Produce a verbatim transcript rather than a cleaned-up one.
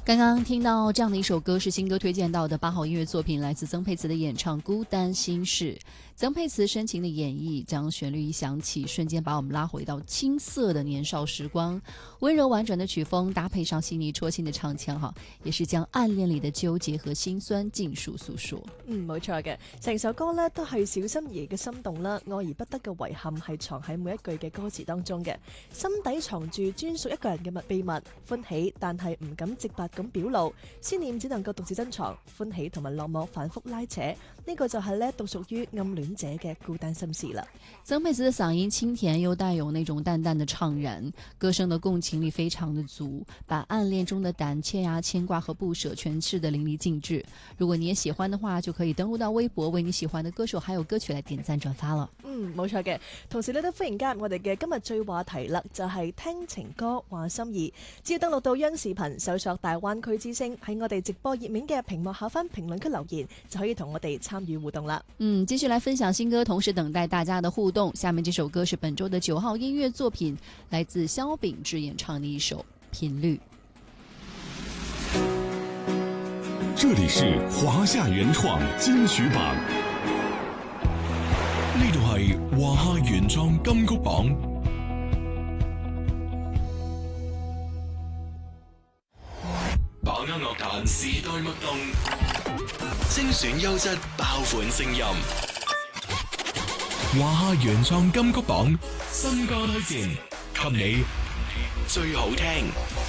刚刚听到这样的一首歌，是新歌推荐到的八号音乐作品，来自曾沛慈的演唱《孤单心事》。曾沛慈深情的演绎，将旋律一响起，瞬间把我们拉回到青涩的年少时光。温柔婉转的曲風搭配上細膩戳心的唱腔，哈，也是將暗戀裡的糾結和心酸盡數訴說。 嗯，冇錯嘅，成首歌呢都係小心翼翼嘅心動啦，愛而不得嘅遺憾係藏喺每一句嘅歌詞當中嘅，心底藏住專屬一個人嘅秘密，歡喜但係唔敢直白咁表露，思念只能夠獨自珍藏，歡喜同埋落寞反覆拉扯，呢、這個就係呢獨屬於暗戀者嘅孤單心事啦。 曾沛慈的嗓音清甜又帶有那種淡淡的悵然，歌聲的共情力非常的足，把暗戀中的膽怯啊、牽掛和不捨詮釋得淋漓盡致。如果你也喜歡的話，就可以登錄到微博，為你喜歡的歌手還有歌曲來點讚轉發了。 嗯，冇錯嘅。同時你都歡迎加入我哋嘅今日最話題啦，就係、是、聽情歌話心意。只要登錄到央視頻，搜索大灣區之聲，喺我哋直播頁面嘅屏幕下方評論區留言，就可以同我哋參與互動啦。 嗯，繼續來分享新歌，同時等待大家的互動。下面這首歌是本周的九號音樂作品，來自蕭秉治演唱的一首《頻率》。 這裡是華夏原創金曲榜，呢度係華夏原創金曲榜。把握樂壇時代脈動，精選優質爆款聲音。華夏原創金曲榜新歌推薦，給你最好聽。